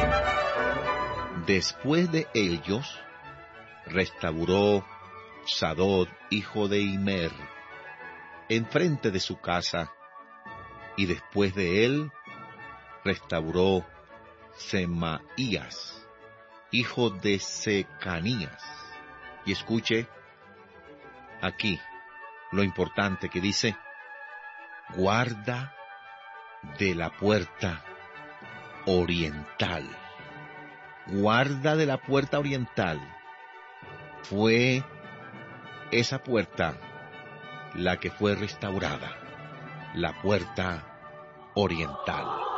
Después de ellos, restauró Sadok, hijo de Immer, enfrente de su casa, y después de él, restauró Semaías, hijo de Secanías. Y escuche aquí lo importante que dice: guarda de la puerta oriental. Guarda de la puerta oriental. Fue esa puerta la que fue restaurada, la puerta oriental.